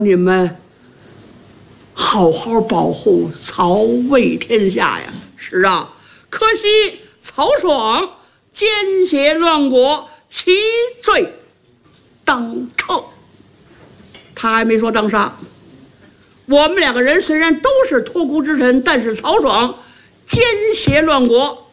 你们好好保护曹魏天下呀！是啊，可惜曹爽奸邪乱国，其罪当撤。他还没说当杀。我们两个人虽然都是托孤之臣，但是曹爽奸邪乱国，